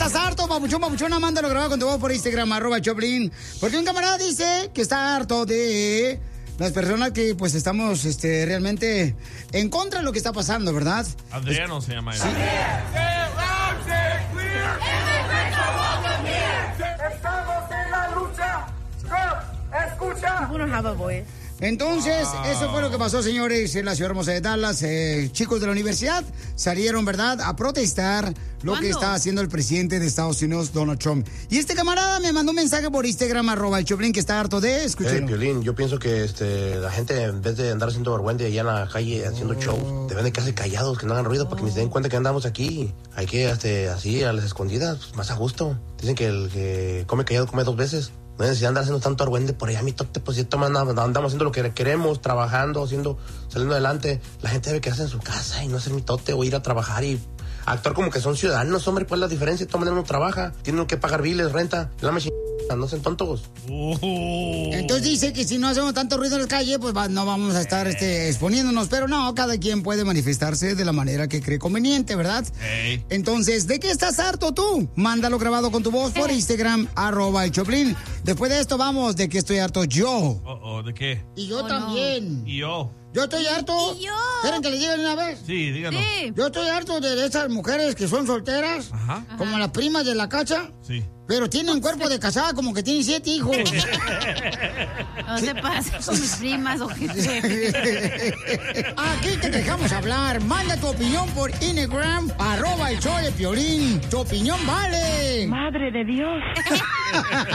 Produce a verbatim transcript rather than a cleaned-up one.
estás harto, papuchón, papuchona? Mándalo grabado con tu voz por Instagram, arroba Choplin. Porque un camarada dice que está harto de las personas que, pues, estamos este, realmente en contra de lo que está pasando, ¿verdad? Adriano es... se llama él. Sí. Estamos en la lucha. Escucha. We don't have a voice. Entonces, Wow. eso fue lo que pasó, señores, en la ciudad hermosa de Dallas. Eh, chicos de la universidad salieron, ¿verdad?, a protestar lo ¿Cuándo? que está haciendo el presidente de Estados Unidos, Donald Trump. Y este camarada me mandó un mensaje por Instagram, arroba el Choplin, que está harto de... Escúchalo. Hey, Piolín, yo pienso que este, la gente, en vez de andar haciendo vergüenza allá en la calle haciendo Oh. shows, deben de quedarse callados, que no hagan ruido, para que ni se den cuenta que andamos aquí. Hay que, este, así, a las escondidas, pues, más a gusto. Dicen que el que come callado come dos veces. No hay necesidad de andar haciendo tanto argüende por allá, mi tote, pues si toman, andamos haciendo lo que queremos, trabajando, haciendo, saliendo adelante. La gente debe quedarse en su casa y no hacer mi tote o ir a trabajar y actuar como que son ciudadanos, hombre. ¿Cuál es la diferencia? De todas maneras uno trabaja, tienen que pagar biles, renta, la machina, no sean tontos. Uh. Entonces dice que si no hacemos tanto ruido en la calle, pues va- no vamos a estar este, exponiéndonos. Pero no, cada quien puede manifestarse de la manera que cree conveniente, ¿verdad? Hey. Entonces, ¿de qué estás harto tú? Mándalo grabado con tu voz por Instagram, arroba el Choplin. Después de esto, vamos, ¿de qué estoy harto yo? Oh, oh, ¿de qué? Y yo Oh, también. Y yo. Yo estoy harto. y yo. ¿Quieren que le digan una vez? Sí, díganos. Sí. Yo estoy harto de esas mujeres que son solteras, Ajá. como las primas de la cacha, Sí. pero tienen cuerpo de casada, como que tienen siete hijos. No se pasa con mis primas o qué. Aquí te dejamos hablar. Manda tu opinión por Instagram, arroba el show de Piolín. Tu opinión vale. Madre de Dios.